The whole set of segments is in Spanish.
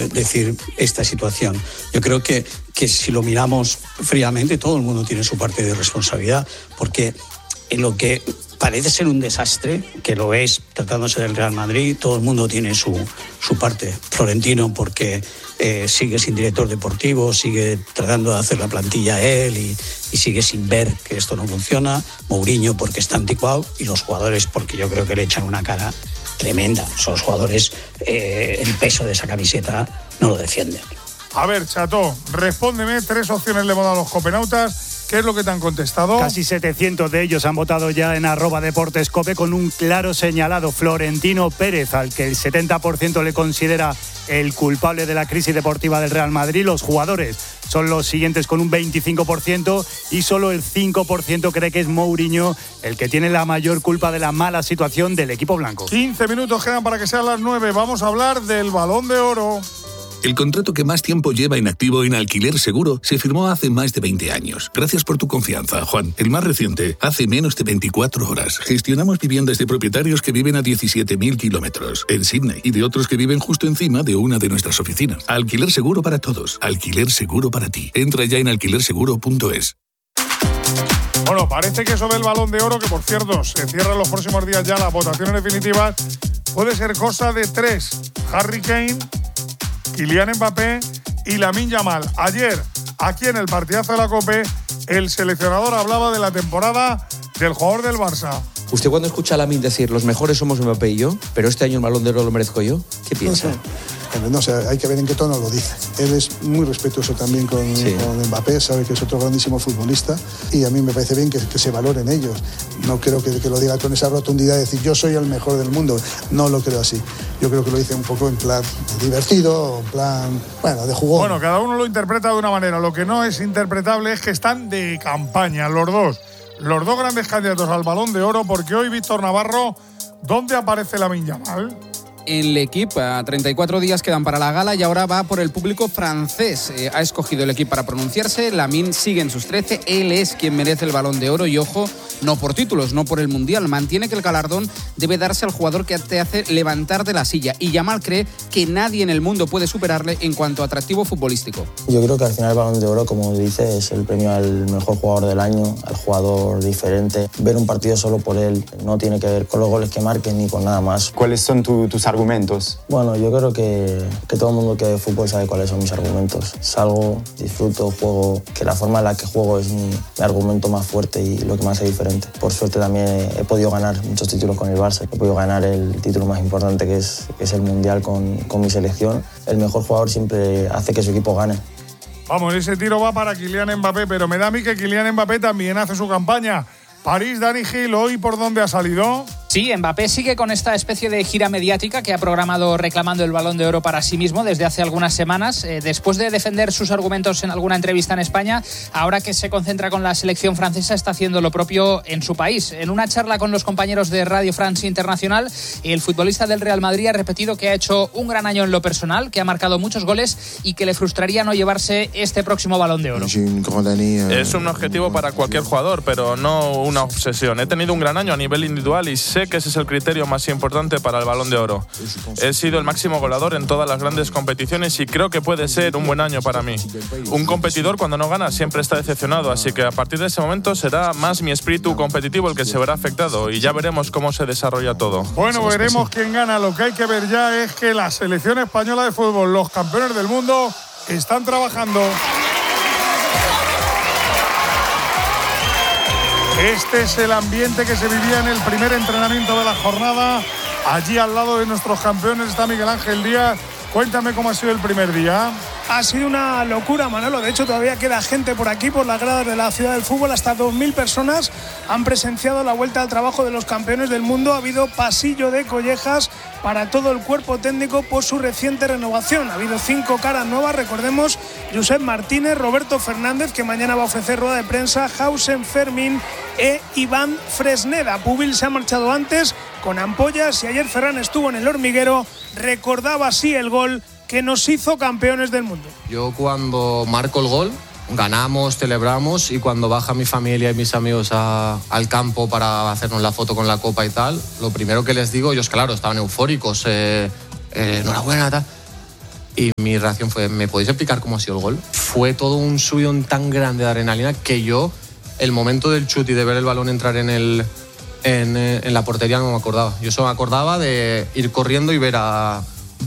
decir esta situación. Yo creo que si lo miramos fríamente, todo el mundo tiene su parte de responsabilidad, porque en lo que parece ser un desastre, que lo es tratándose del Real Madrid, todo el mundo tiene su parte. Florentino porque sigue sin director deportivo, sigue tratando de hacer la plantilla él y sigue sin ver que esto no funciona. Mourinho porque está anticuado, y los jugadores porque yo creo que le echan una cara tremenda. Son los jugadores, el peso de esa camiseta no lo defienden. A ver, Chato, respóndeme 3 opciones le hemos dado a los copenautas. ¿Qué es lo que te han contestado? Casi 700 de ellos han votado ya en @deportescope con un claro señalado: Florentino Pérez, al que el 70% le considera el culpable de la crisis deportiva del Real Madrid. Los jugadores son los siguientes con un 25%, y solo el 5% cree que es Mourinho el que tiene la mayor culpa de la mala situación del equipo blanco. 15 minutos quedan para que sean las 9. Vamos a hablar del Balón de Oro. El contrato que más tiempo lleva inactivo en Alquiler Seguro se firmó hace más de 20 años. Gracias por tu confianza, Juan. El más reciente, hace menos de 24 horas. Gestionamos viviendas de propietarios que viven a 17.000 kilómetros en Sydney, y de otros que viven justo encima de una de nuestras oficinas. Alquiler Seguro para todos. Alquiler Seguro para ti. Entra ya en alquilerseguro.es. Bueno, parece que eso del Balón de Oro, que por cierto se cierran los próximos días ya las votaciones definitivas, puede ser cosa de 3. Harry Kane, Kylian Mbappé y Lamine Yamal. Ayer, aquí en el partidazo de la COPE, el seleccionador hablaba de la temporada del jugador del Barça. ¿Usted cuando escucha a Lamine decir los mejores somos Mbappé y yo, pero este año el Balón de Oro lo merezco yo? ¿Qué piensa? No sé, hay que ver en qué tono lo dice. Él es muy respetuoso también con Mbappé, sabe que es otro grandísimo futbolista, y a mí me parece bien que se valoren ellos. No creo que lo diga con esa rotundidad de decir yo soy el mejor del mundo. No lo creo así. Yo creo que lo dice un poco en plan divertido, en plan, de jugón. Bueno, cada uno lo interpreta de una manera. Lo que no es interpretable es que están de campaña los dos grandes candidatos al Balón de Oro, porque hoy Víctor Navarro, ¿dónde aparece Lamine Yamal? En l'Equipe, a 34 días quedan para la gala y ahora va por el público francés. Ha escogido el equipo para pronunciarse. Lamine sigue en sus 13. Él es quien merece el Balón de Oro y, ojo, no por títulos, no por el Mundial. Mantiene que el galardón debe darse al jugador que te hace levantar de la silla, y Yamal cree que nadie en el mundo puede superarle en cuanto a atractivo futbolístico. Yo creo que al final el Balón de Oro, como dice, es el premio al mejor jugador del año, al jugador diferente. Ver un partido solo por él no tiene que ver con los goles que marquen ni con nada más. ¿Cuáles son tus argumentos? Bueno, yo creo que todo el mundo que ve fútbol sabe cuáles son mis argumentos. Salgo, disfruto, juego, que la forma en la que juego es mi argumento más fuerte y lo que más es diferente. Por suerte también he podido ganar muchos títulos con el Barça. He podido ganar el título más importante, que es el Mundial con mi selección. El mejor jugador siempre hace que su equipo gane. Vamos, ese tiro va para Kylian Mbappé, pero me da a mí que Kylian Mbappé también hace su campaña. París, Dani Gil, ¿hoy por dónde ha salido? Sí, Mbappé sigue con esta especie de gira mediática que ha programado reclamando el Balón de Oro para sí mismo desde hace algunas semanas. Después de defender sus argumentos en alguna entrevista en España, ahora que se concentra con la selección francesa, está haciendo lo propio en su país. En una charla con los compañeros de Radio France Internacional, el futbolista del Real Madrid ha repetido que ha hecho un gran año en lo personal, que ha marcado muchos goles y que le frustraría no llevarse este próximo Balón de Oro. Es un objetivo para cualquier jugador, pero no una obsesión. He tenido un gran año a nivel individual y sé que ese es el criterio más importante para el Balón de Oro. He sido el máximo goleador en todas las grandes competiciones y creo que puede ser un buen año para mí. Un competidor cuando no gana siempre está decepcionado, así que a partir de ese momento será más mi espíritu competitivo el que se verá afectado y ya veremos cómo se desarrolla todo. Bueno, veremos quién gana. Lo que hay que ver ya es que la selección española de fútbol, los campeones del mundo, están trabajando. Este es el ambiente que se vivía en el primer entrenamiento de la jornada. Allí al lado de nuestros campeones está Miguel Ángel Díaz. Cuéntame cómo ha sido el primer día. Ha sido una locura, Manolo. De hecho, todavía queda gente por aquí, por las gradas de la Ciudad del Fútbol. Hasta 2.000 personas han presenciado la vuelta al trabajo de los campeones del mundo. Ha habido pasillo de collejas para todo el cuerpo técnico por su reciente renovación. Ha habido 5 caras nuevas. Recordemos, Josep Martínez, Roberto Fernández, que mañana va a ofrecer rueda de prensa, Hausen Fermín e Iván Fresneda. Pubil se ha marchado antes con ampollas y ayer Ferran estuvo en el hormiguero. Recordaba así el gol que nos hizo campeones del mundo. Yo cuando marco el gol, ganamos, celebramos, y cuando baja mi familia y mis amigos al campo para hacernos la foto con la copa y tal, lo primero que les digo, ellos claro, estaban eufóricos, enhorabuena, tal. Y mi reacción fue, ¿me podéis explicar cómo ha sido el gol? Fue todo un subidón tan grande de adrenalina que yo, el momento del chute y de ver el balón entrar en la portería no me acordaba. Yo solo me acordaba de ir corriendo y ver a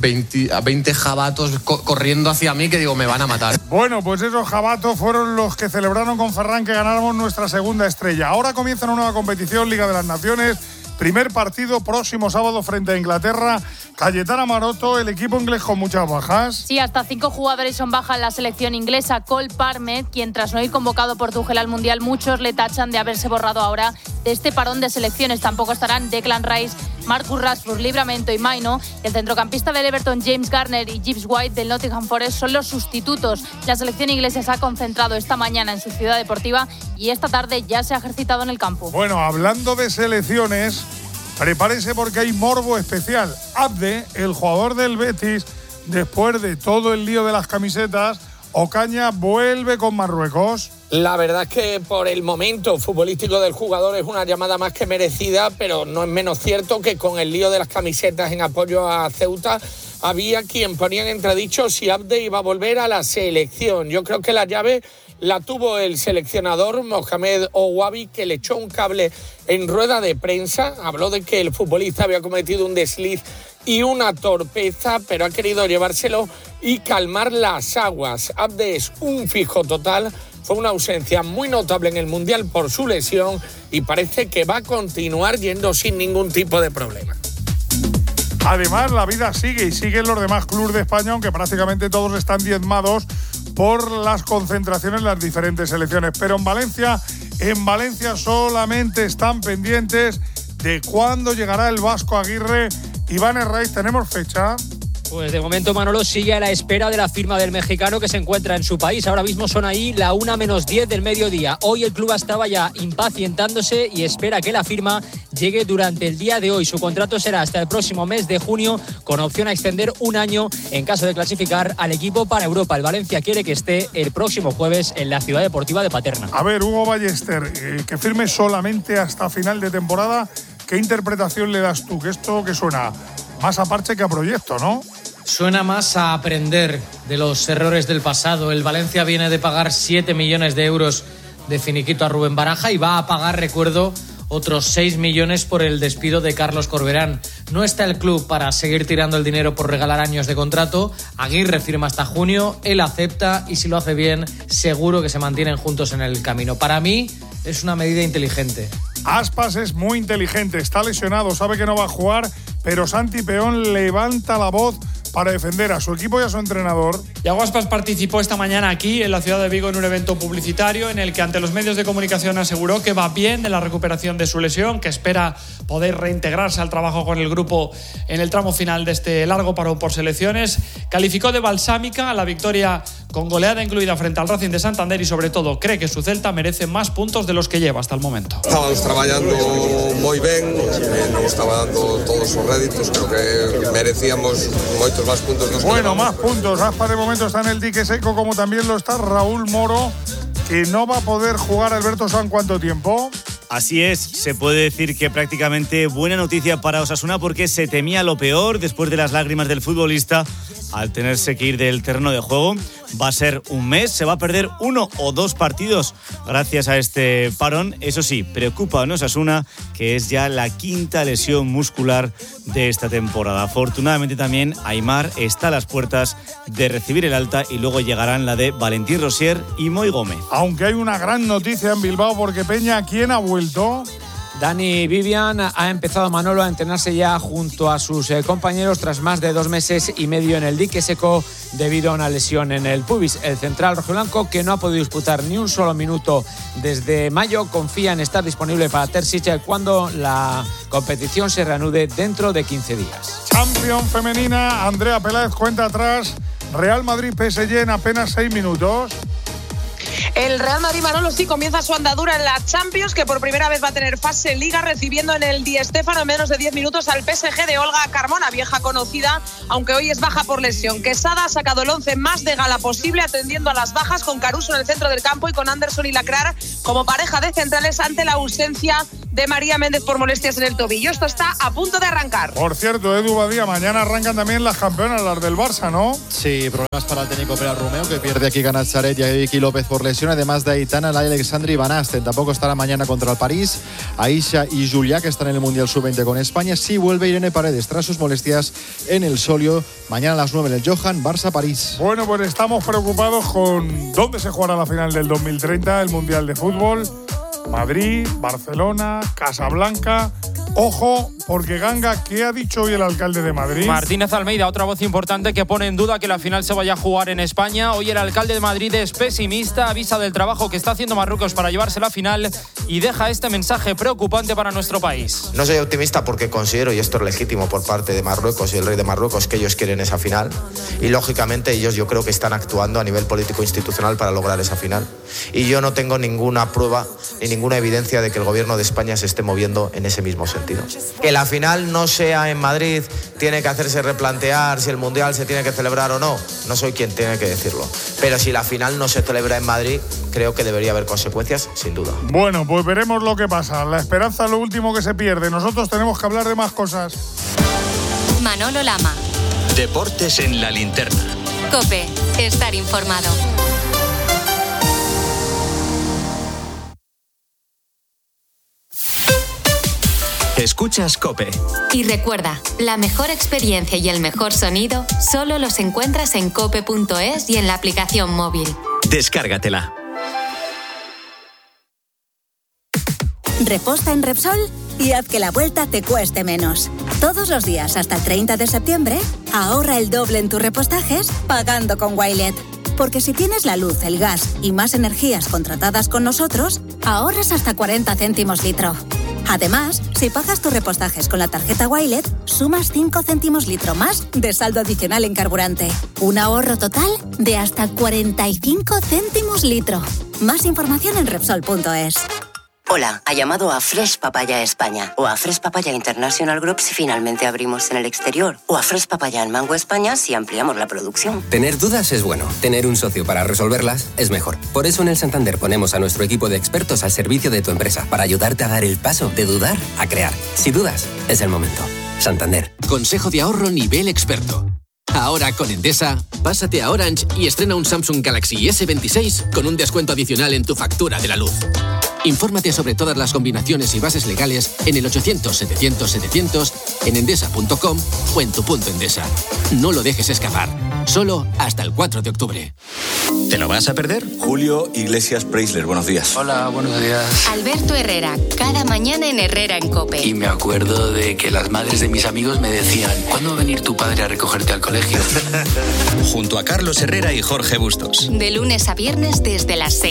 20 jabatos corriendo hacia mí que digo, me van a matar. Bueno, pues esos jabatos fueron los que celebraron con Ferran que ganáramos nuestra segunda estrella. Ahora comienza una nueva competición, Liga de las Naciones. Primer partido próximo sábado frente a Inglaterra. Cayetana Maroto, el equipo inglés con muchas bajas. Sí, hasta 5 jugadores son bajas en la selección inglesa. Cole Palmer, quien tras no ir convocado por Tuchel al Mundial, muchos le tachan de haberse borrado ahora de este parón de selecciones. Tampoco estarán Declan Rice, Marcus Rashford, Livramento y Maino. El centrocampista del Everton, James Garner, y Gibbs White del Nottingham Forest son los sustitutos. La selección inglesa se ha concentrado esta mañana en su ciudad deportiva y esta tarde ya se ha ejercitado en el campo. Bueno, hablando de selecciones, prepárese porque hay morbo especial. Abde, el jugador del Betis, después de todo el lío de las camisetas, Ocaña vuelve con Marruecos. La verdad es que por el momento futbolístico del jugador es una llamada más que merecida, pero no es menos cierto que con el lío de las camisetas en apoyo a Ceuta había quien ponía en entredicho si Abde iba a volver a la selección. Yo creo que la llave la tuvo el seleccionador Mohamed Ouabi, que le echó un cable en rueda de prensa. Habló de que el futbolista había cometido un desliz y una torpeza, pero ha querido llevárselo y calmar las aguas. Abde es un fijo total. Fue una ausencia muy notable en el Mundial por su lesión y parece que va a continuar yendo sin ningún tipo de problema. Además, la vida sigue y siguen los demás clubes de España, aunque prácticamente todos están diezmados por las concentraciones en las diferentes selecciones. Pero en Valencia solamente están pendientes de cuándo llegará el Vasco Aguirre. Iván Herraiz, ¿tenemos fecha? Pues de momento Manolo sigue a la espera de la firma del mexicano que se encuentra en su país. Ahora mismo son ahí la 1:10 del mediodía. Hoy el club estaba ya impacientándose y espera que la firma llegue durante el día de hoy. Su contrato será hasta el próximo mes de junio, con opción a extender un año en caso de clasificar al equipo para Europa. El Valencia quiere que esté el próximo jueves en la Ciudad Deportiva de Paterna. A ver, Hugo Ballester, que firme solamente hasta final de temporada. ¿Qué interpretación le das tú? Que esto que suena más a parche que a proyecto, ¿no? Suena más a aprender de los errores del pasado. El Valencia viene de pagar 7 millones de euros de finiquito a Rubén Baraja y va a pagar, recuerdo, otros 6 millones por el despido de Carlos Corberán. No está el club para seguir tirando el dinero por regalar años de contrato. Aguirre firma hasta junio, él acepta y si lo hace bien, seguro que se mantienen juntos en el camino. Para mí es una medida inteligente. Aspas es muy inteligente, está lesionado, sabe que no va a jugar, pero Santi Peón levanta la voz para defender a su equipo y a su entrenador. Yago Aspas participó esta mañana aquí en la ciudad de Vigo en un evento publicitario en el que ante los medios de comunicación aseguró que va bien en la recuperación de su lesión, que espera poder reintegrarse al trabajo con el grupo en el tramo final de este largo parón por selecciones. Calificó de balsámica la victoria con goleada incluida frente al Racing de Santander y sobre todo cree que su Celta merece más puntos de los que lleva hasta el momento. Estábamos traballando moi ben, non estaba dando todos os réditos, creo que merecíamos moitos más puntos. Bueno, más puntos. Aspas de momento está en el dique seco, como también lo está Raúl Moro, que no va a poder jugar. Alberto San, ¿cuánto tiempo? Así es, se puede decir que prácticamente buena noticia para Osasuna porque se temía lo peor después de las lágrimas del futbolista al tenerse que ir del terreno de juego. Va a ser un mes, se va a perder 1 o 2 partidos gracias a este parón. Eso sí, preocupa a Osasuna, que es ya la 5ª lesión muscular de esta temporada. Afortunadamente también Aimar está a las puertas de recibir el alta y luego llegarán la de Valentín Rosier y Moi Gómez. Aunque hay una gran noticia en Bilbao porque Peña, ¿quién ha vuelto? Dani Vivian ha empezado, Manolo, a entrenarse ya junto a sus compañeros tras más de 2 meses y medio en el dique seco debido a una lesión en el pubis. El central rojiblanco, que no ha podido disputar ni un solo minuto desde mayo, confía en estar disponible para Terzic cuando la competición se reanude dentro de 15 días. Champions femenina, Andrea Peláez cuenta atrás. Real Madrid-PSG en apenas 6 minutos. El Real Madrid, Manolo, sí comienza su andadura en la Champions, que por primera vez va a tener fase Liga, recibiendo en el Di Stéfano en menos de 10 minutos al PSG de Olga Carmona, vieja conocida, aunque hoy es baja por lesión. Quesada ha sacado el 11 más de gala posible, atendiendo a las bajas, con Caruso en el centro del campo y con Anderson y Lacrar como pareja de centrales ante la ausencia de María Méndez por molestias en el tobillo. Esto está a punto de arrancar. Por cierto, Edu Badía, mañana arrancan también las campeonas, las del Barça, ¿no? Sí, problemas para el técnico Pere Romeu, que pierde aquí Kiki Nazaret y a Vicky López por lesión, además de Aitana, Alexandre y Van Asten. Tampoco estará mañana contra el París. Aisha y Julia, que están en el Mundial Sub-20 con España. Sí vuelve Irene Paredes tras sus molestias en el Solio. Mañana a las 9 en el Johan, Barça-París. Bueno, pues estamos preocupados con dónde se jugará la final del 2030, el Mundial de Fútbol. Madrid, Barcelona, Casablanca. Ojo, porque Ganga, ¿qué ha dicho hoy el alcalde de Madrid? Martínez Almeida, otra voz importante que pone en duda que la final se vaya a jugar en España. Hoy el alcalde de Madrid es pesimista, avisa del trabajo que está haciendo Marruecos para llevarse la final y deja este mensaje preocupante para nuestro país. No soy optimista porque considero, y esto es legítimo por parte de Marruecos y el rey de Marruecos, que ellos quieren esa final. Y lógicamente ellos yo creo que están actuando a nivel político-institucional para lograr esa final. Y yo no tengo ninguna prueba ni ninguna evidencia de que el gobierno de España se esté moviendo en ese mismo sentido. Que la final no sea en Madrid tiene que hacerse replantear si el Mundial se tiene que celebrar o no. No soy quien tiene que decirlo. Pero si la final no se celebra en Madrid, creo que debería haber consecuencias, sin duda. Bueno, pues veremos lo que pasa. La esperanza es lo último que se pierde. Nosotros tenemos que hablar de más cosas. Manolo Lama. Deportes en la linterna. COPE. Estar informado. Escuchas COPE. Y recuerda, la mejor experiencia y el mejor sonido solo los encuentras en cope.es y en la aplicación móvil. Descárgatela. Reposta en Repsol y haz que la vuelta te cueste menos. Todos los días hasta el 30 de septiembre, ahorra el doble en tus repostajes pagando con Wilet. Porque si tienes la luz, el gas y más energías contratadas con nosotros, ahorras hasta 40 céntimos litro. Además, si pagas tus repostajes con la tarjeta Wilet, sumas 5 céntimos litro más de saldo adicional en carburante. Un ahorro total de hasta 45 céntimos litro. Más información en Repsol.es. Hola, ha llamado a Fresh Papaya España o a Fresh Papaya International Group si finalmente abrimos en el exterior o a Fresh Papaya en Mango España si ampliamos la producción. Tener dudas es bueno, tener un socio para resolverlas es mejor. Por eso en el Santander ponemos a nuestro equipo de expertos al servicio de tu empresa para ayudarte a dar el paso de dudar a crear. Si dudas, es el momento. Santander. Consejo de ahorro nivel experto. Ahora con Endesa, pásate a Orange y estrena un Samsung Galaxy S26 con un descuento adicional en tu factura de la luz. Infórmate sobre todas las combinaciones y bases legales en el 800-700-700, en endesa.com o en tu punto Endesa. No lo dejes escapar. Solo hasta el 4 de octubre. ¿Te lo vas a perder? Julio Iglesias Preisler, buenos días. Hola, buenos días. Alberto Herrera, cada mañana en Herrera en COPE. Y me acuerdo de que las madres de mis amigos me decían: ¿cuándo va a venir tu padre a recogerte al colegio? Junto a Carlos Herrera y Jorge Bustos. De lunes a viernes desde las 6.